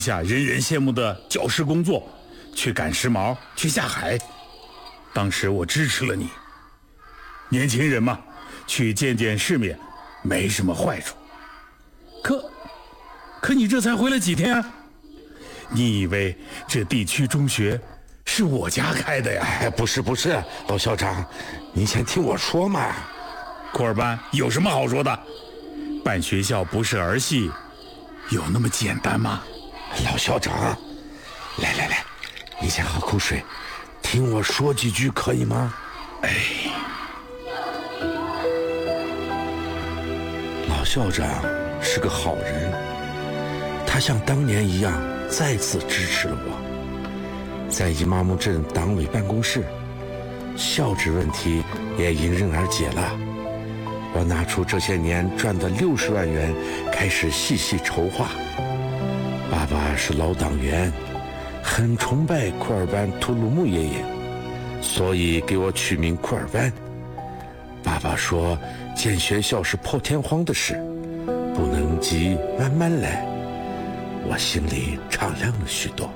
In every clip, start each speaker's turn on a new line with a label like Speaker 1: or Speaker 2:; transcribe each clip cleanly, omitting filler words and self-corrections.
Speaker 1: 下人人羡慕的教师工作，去赶时髦，去下海。当时我支持了你。年轻人嘛，去见见世面，没什么坏处。可你这才回来几天啊？你以为这地区中学是我家开的呀？
Speaker 2: 哎，不是，老校长，你先听我说嘛。
Speaker 1: 库尔班有什么好说的？办学校不是儿戏，有那么简单吗？
Speaker 2: 老校长，来，你先喝口水，听我说几句可以吗？
Speaker 1: 哎，
Speaker 2: 老校长是个好人，他像当年一样再次支持了我。在伊玛目镇党委办公室，校址问题也迎刃而解了。我拿出这些年赚的60万元，开始细细筹划。爸爸是老党员，很崇拜库尔班图鲁木爷爷，所以给我取名库尔班。爸爸说建学校是破天荒的事，不能急，慢慢来。我心里敞亮了许多。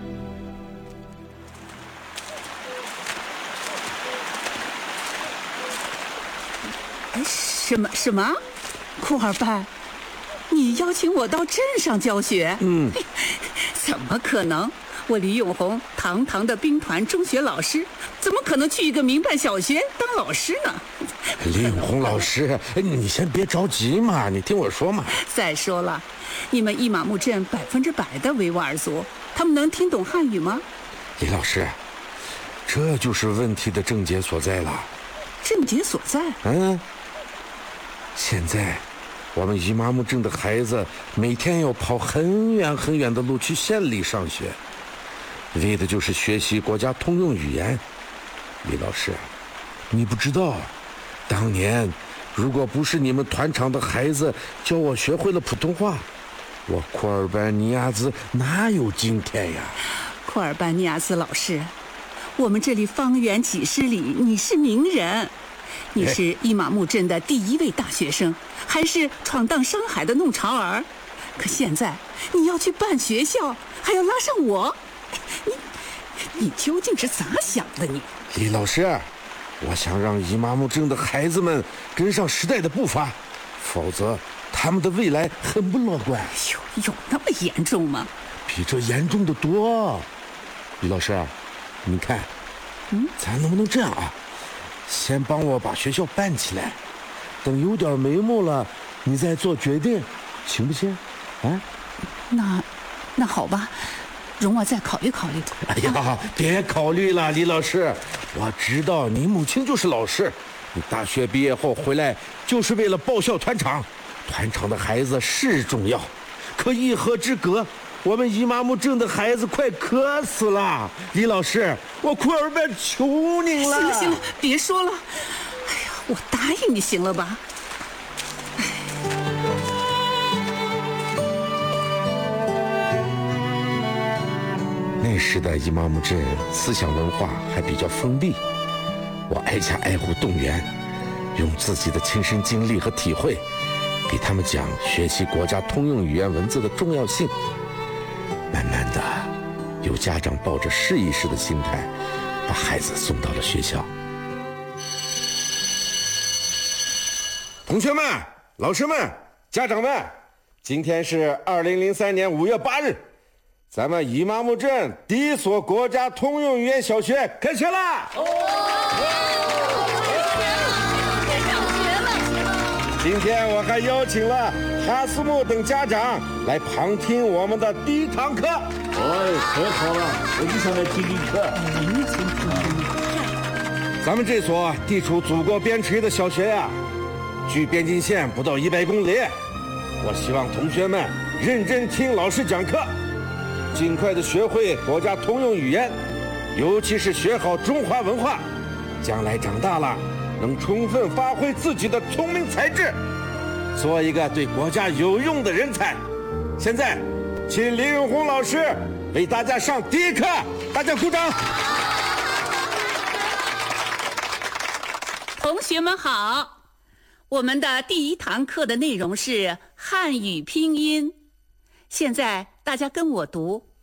Speaker 3: 什么？库尔班，你邀请我到镇上教学？怎么可能？我李永红堂堂的兵团中学老师，怎么可能去一个民办小学当老师呢？
Speaker 2: 李永红老师，你先别着急嘛，你听我说嘛。
Speaker 3: 再说了，你们伊玛目镇100%的维吾尔族，他们能听懂汉语吗？
Speaker 2: 李老师，这就是问题的症结所在了。
Speaker 3: 症结所在？
Speaker 2: 现在我们伊玛目镇的孩子每天要跑很远很远的路去县里上学，为的就是学习国家通用语言。李老师，你不知道，当年如果不是你们团场的孩子教我学会了普通话，我库尔班尼亚兹哪有今天呀？
Speaker 3: 库尔班尼亚兹老师，我们这里方圆几十里，你是名人。你是伊玛目镇的第1位大学生，还是闯荡商海的弄潮儿？可现在你要去办学校，还要拉上我，你究竟是咋想的你？
Speaker 2: 李老师，我想让伊玛目镇的孩子们跟上时代的步伐，否则他们的未来很不乐观。
Speaker 3: 有那么严重吗？
Speaker 2: 比这严重的多。李老师，你看，咱能不能这样啊？先帮我把学校办起来，等有点眉目了，你再做决定，行不行？啊？
Speaker 3: 那好吧，容我再考虑考虑。
Speaker 2: 哎呀，别考虑了，李老师，我知道你母亲就是老师，你大学毕业后回来就是为了报效团场，团场的孩子是重要，可一河之隔，我们伊玛目镇的孩子快渴死了。李老师，我库尔班求您了。
Speaker 3: 行了，别说了。哎呀，我答应你，行了吧？
Speaker 2: 那时的伊玛目镇思想文化还比较封闭，我挨家挨户动员，用自己的亲身经历和体会，给他们讲学习国家通用语言文字的重要性。慢慢的，有家长抱着试一试的心态，把孩子送到了学校。同学们、老师们、家长们，今天是2003年5月8日，咱们伊玛目镇第1所国家通用语言小学开学了。今天我还邀请了哈斯木等家长来旁听我们的第1堂课。
Speaker 4: 太好了，我就想来听一课。
Speaker 2: 咱们这所地处祖国边陲的小学呀，距边境线不到100公里。我希望同学们认真听老师讲课，尽快的学会国家通用语言，尤其是学好中华文化，将来长大了能充分发挥自己的聪明才智，做一个对国家有用的人才。现在请李永红老师为大家上第1课，大家鼓掌。
Speaker 3: 同学们好，我们的第1堂课的内容是汉语拼音。现在大家跟我读